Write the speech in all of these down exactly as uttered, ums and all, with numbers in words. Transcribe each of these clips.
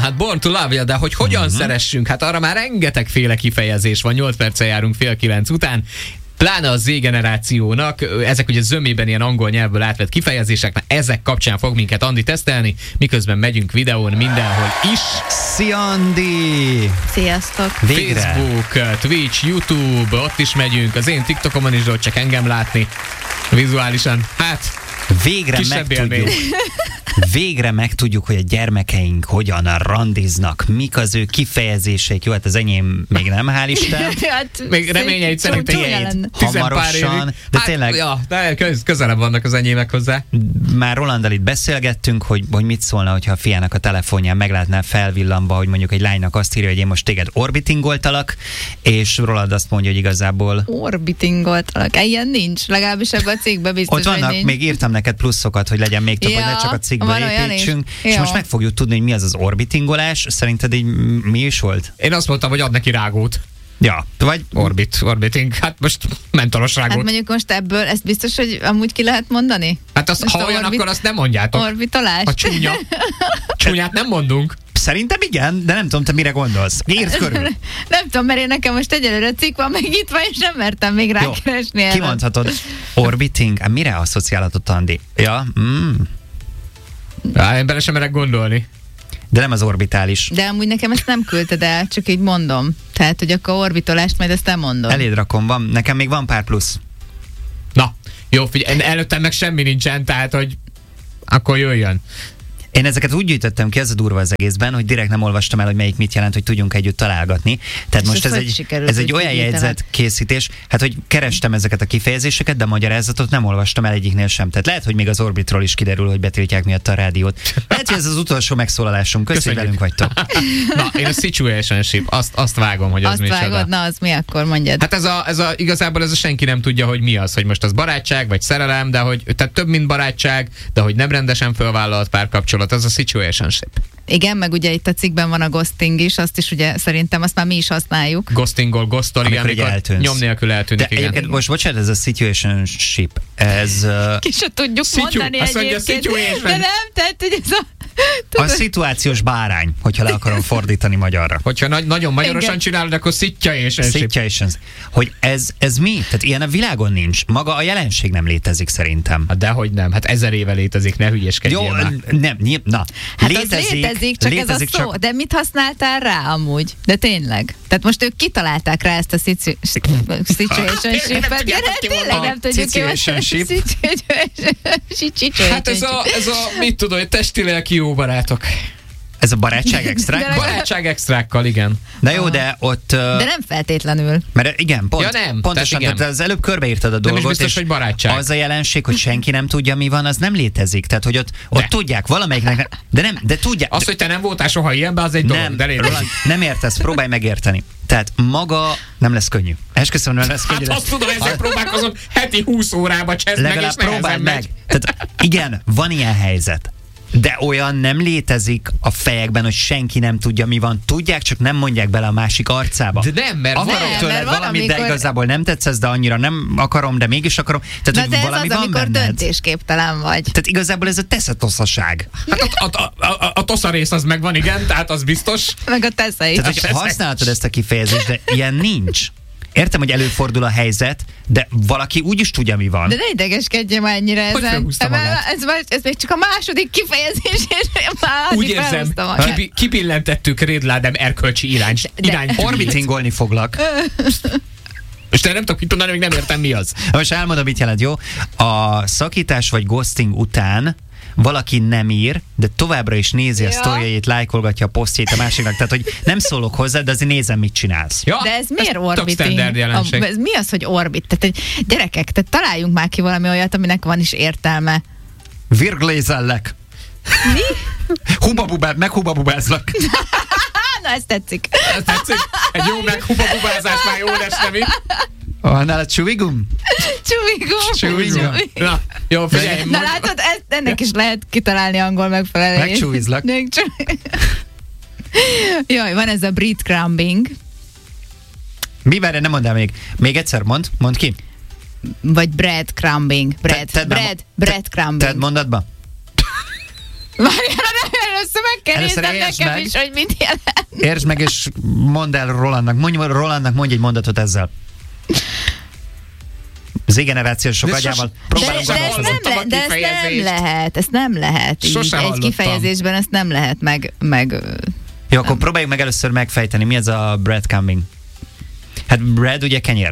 hát Born to Love, de hogy hogyan uh-huh. szeressünk, hát arra már rengetegféle kifejezés van, nyolc perccel járunk fél kilenc után. Pláne a Z-generációnak, ezek ugye zömében ilyen angol nyelvből átvett kifejezések, mert ezek kapcsán fog minket Andi tesztelni, miközben megyünk videón mindenhol is. Szia, Andi! Sziasztok! Végre. Facebook, Twitch, YouTube, ott is megyünk, az én TikTokomon is, ott csak engem látni vizuálisan. Hát, végre megtudjuk. Végre megtudjuk, hogy a gyermekeink hogyan randiznak, mik az ő kifejezéseik. Jó, hát az enyém még nem, hál' Isten. Hát, még reményeid szerint hamarosan, de hát, tényleg... Ja, de köz, közelebb vannak az enyémek hozzá. Már Rolanddal itt beszélgettünk, hogy, hogy mit szólna, hogyha a fiának a telefonján meglátná felvillanva, hogy mondjuk egy lánynak azt írja, hogy én most téged orbitingoltalak, és Roland azt mondja, hogy igazából... Orbitingoltalak? Ilyen nincs, legalábbis ebben a cikkben biztos, ott vannak, nincs. Még írtam neked pluszokat, hogy legyen még több, ja, hogy ne csak a cikkből építsünk. És jó. Most meg fogjuk tudni, hogy mi az az orbitingolás. Szerinted így mi is volt? Én azt mondtam, hogy ad neki rágót. Ja, vagy Orbit, orbiting, hát most mentolos rágót. Hát mondjuk most ebből, ezt biztos, hogy amúgy ki lehet mondani? Hát azt, ha olyan, orbit... akkor azt nem mondjátok. Orbitolás? A csúnya. Csúnyát nem mondunk. Szerintem igen, de nem tudom, te mire gondolsz. Írd körül. Nem tudom, mert én nekem most egyelőre cikk van meg itt van, és nem mertem még rákeresni erre. Kimondhatod. Orbiting, mire asszociálhatod, Andi? Ja, mm. Á, én bele sem merek gondolni. De nem az orbitális. De amúgy nekem ezt nem küldted el, csak így mondom. Tehát, hogy akkor orbitolást majd ezt nem mondom. Eléd rakom, van. Nekem még van pár plusz. Na, jó, figyelj, előttem meg semmi nincsen, tehát, hogy akkor jöjjön. Én ezeket úgy gyűjtöttem ki, ez a durva az egészben, hogy direkt nem olvastam el, hogy melyik mit jelent, hogy tudjunk együtt találgatni. Tehát és most ez egy, ez egy olyan jegyzetkészítés, hát hogy kerestem ezeket a kifejezéseket, de a magyarázatot nem olvastam el egyiknél sem. Tehát lehet, hogy még az Orbitról is kiderül, hogy betiltják miatt a rádiót. Lehet, hogy ez az utolsó megszólalásunk. Köszönjük, velünk vagytok. Na, én a situationship, azt, azt vágom, hogy az azt mi vágod, na az mi akkor mondjad. Hát ez a, ez a, igazából ez a senki nem tudja, hogy mi az, hogy most az barátság, vagy szerelem, de hogy tehát több, mint barátság, de hogy nem rendesen fölvállalt párkapcsolat, az a situationship. Igen, meg ugye itt a cikkben van a ghosting is, azt is ugye szerintem azt már mi is használjuk. Ghostingol, ghostol, igen, amikor nyom nélkül eltűnik. De egyébként most bocsánat, ez a situationship, ez... Uh, Ki se tudjuk Situ, mondani egyébként. De nem, tehát hogy ez a... Tudod? A szituációs bárány, hogyha le akarom fordítani magyarra. Hogyha na- nagyon magyarosan igen. csinálod, akkor situationship. Situations. Hogy ez, ez mi? Tehát ilyen a világon nincs. Maga a jelenség nem létezik szerintem. Hát dehogy nem. Hát ezer éve létezik, ne hülyeskedjél Jó, már. nem, nyilv, na. Hát létezik, létezik, csak létezik, ez a szó. Csak... De mit használtál rá amúgy? De tényleg. Tehát most ők kitalálták rá ezt a situ- situationship-et. Tényleg nem tudjuk ki. Situationship. Hát ez a, ez a mit tudom, hogy testi-lelki jó barátok. Ez a barátság extrák? Barátság extrákkal, igen. Na jó, de ott... Uh, de nem feltétlenül. Mert igen, pont, ja, nem, pontosan, tehát, tehát az előbb körbeírtad a dolgot, biztos, és hogy barátság. Az a jelenség, hogy senki nem tudja, mi van, az nem létezik. Tehát, hogy ott, ott tudják, valamelyiknek... De nem, de tudják... Az, hogy te nem voltál soha ilyenben, az egy nem, dolog, de Roland, nem értesz, próbálj megérteni. Tehát maga nem lesz könnyű. Esküszöm, nem lesz könnyű. Hát azt tudom, ezzel próbálkozom, heti húsz órába cseszd meg, és nehezen meg. Tehát igen, van ilyen helyzet. De olyan nem létezik a fejekben, hogy senki nem tudja, mi van. Tudják, csak nem mondják bele a másik arcába. De nem, mert akarok van, tőled mert van, valamit, amikor... de igazából nem tetszesz, de annyira nem akarom, de mégis akarom. Tehát, de hogy ez valami az, van amikor benned. döntésképtelen vagy. Tehát igazából ez a teszetoszaság. Hát a, a, a, a, a tosza rész az megvan, igen, tehát az biztos. Meg a tesze is. Tehát, hogyha használtad ezt a kifejezést, de ilyen nincs. Értem, hogy előfordul a helyzet, de valaki úgy is tudja, mi van. De ne idegeskedjem már ennyire ezen. Ez, ez, ez még csak a második kifejezés, és már úgy érzem, kipi, kipillentettük Rédládem erkölcsi irány. irány orbitingolni foglak. És te nem tudok mit mondani, még nem értem, mi az. Most elmondom, mit jelent, jó? A szakítás vagy ghosting után valaki nem ír, de továbbra is nézi ja. a sztoriait, lájkolgatja a posztjait a másiknak. Tehát, hogy nem szólok hozzá, de azért nézem, mit csinálsz. Ja, de ez miért ez orbiting? A, ez mi az, hogy orbit? Tehát, egy, gyerekek, tehát találjunk már ki valami olyat, aminek van is értelme. Virglézellek. Mi? Hubabubá, meg hubabubázlak. Na, ez tetszik. Ez tetszik? Egy jó meg hubabubázás már jól esne, mi? Van nála csuvigum? Csuvigum. Csuvigum. Na, jó, figyelj. Na látod, ezt, ennek is lehet kitalálni angol megfelelést. Megcsúvizlak. Jaj, van ez a breadcrumbing. Mi várja, nem mondd el még. Még egyszer mond, mondd ki. Vagy breadcrumbing. Bread, te, bread, breadcrumbing. Tedd mondatba. Várjál, először meg kell néznem nekem meg, is, hogy mit jelent. Értsd meg, és mondd el Rolandnak, mondj Rolandnak, mondj egy mondatot ezzel. Z-generációs agyával próbálunk de, de, ezt nem le, de ezt nem lehet, ezt nem lehet. Így, egy kifejezésben ezt nem lehet meg... meg Jó, akkor próbáljuk meg először megfejteni, mi ez a breadcrumbing. Hát bread ugye kenyér.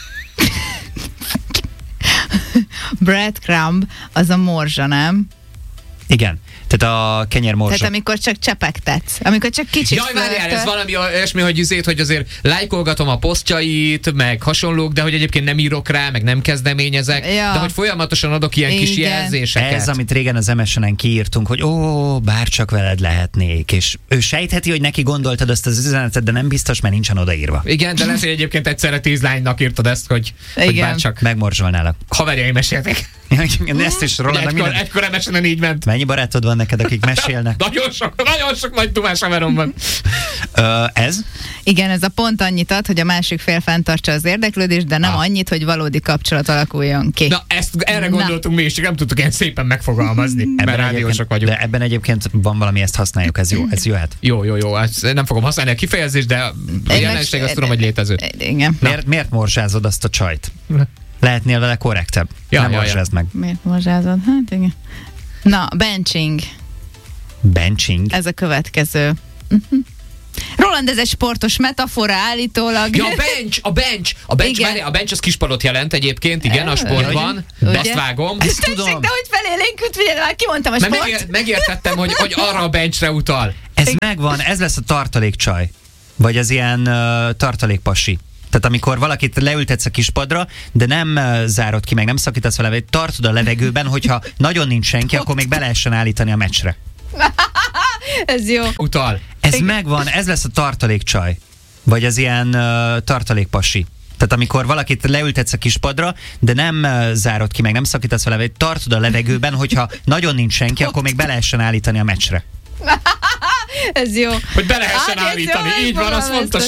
Breadcrumb, az a morzsa, nem? Igen. Tehát a kenyér morzsa. Tehát amikor csak csepegtetsz, amikor csak kicsit Jaj, várjál, ez valami olyasmi, hogy üzét, hogy azért lájkolgatom a posztjait, meg hasonlók, de hogy egyébként nem írok rá, meg nem kezdeményezek, ja. De hogy folyamatosan adok ilyen Igen. kis jelzéseket. Ez, amit régen az em es en-en kiírtunk, hogy ó, bárcsak veled lehetnék, és ő sejtheti, hogy neki gondoltad azt az üzenetet, de nem biztos, mert nincsen odaírva. Igen, de lesz, hogy egyébként egyszerre tíz lánynak írtad ezt, hogy, hogy bárcsak megmorzsolnálak. Haverjaim meséltek. Ezt is Rolandnak egykor, minden... egykor em es en-en így ment. Mennyi barátod van neked, akik mesélnek? nagyon sok, nagyon sok nagy dumás haverom van. uh, ez? Igen, ez a pont annyit ad, hogy a másik fél fenntartsa az érdeklődést, de nem ah. annyit, hogy valódi kapcsolat alakuljon ki. Na, ezt erre Na. gondoltunk mi is, csak nem tudtuk ilyen szépen megfogalmazni, mert rádiósok vagyunk. De ebben egyébként van valami, ezt használjuk, ez jó, ez jöhet. Jó, jó, jó, ezt nem fogom használni a kifejezést, de a jelenség azt tudom, hogy létező. Igen. Miért, miért morzsázod azt a csajt? Lehetnél vele korrektebb. Ja, nem ja, morzsázd ja. meg. Miért morzsázod? Hát igen. Na, benching. Benching? Ez a következő. Uh-huh. Roland, ez egy sportos metafora állítólag. Ja, a bench, a bench. A bench, már, a bench az kispadot jelent egyébként, igen, a sportban. Ugye? Azt vágom. Ezt tudom. De hogy felélénkült, figyelj, már kimondtam a sport. Megér, megértettem, hogy, hogy arra a benchre utal. Ez megvan, ez lesz a tartalékcsaj. Vagy az ilyen uh, tartalékpasi. Tehát amikor valakit leültetsz a kispadra, de nem uh, zárod ki, meg nem szakítasz vele, vagy tartod a levegőben, hogyha nagyon nincs senki, akkor még be lehessen állítani a meccsre. Ez jó. Utal. Ez Igen. megvan, ez lesz a tartalékcsaj. Vagy az ilyen uh, tartalékpasi. Tehát amikor valakit leültetsz a kispadra, de nem uh, zárod ki, meg nem szakítasz vele, vagy tartod a levegőben, hogyha nagyon nincs senki, akkor még be lehessen állítani a meccsre. Ez jó. Hogy be lehessen állítani. Így van, az fontos.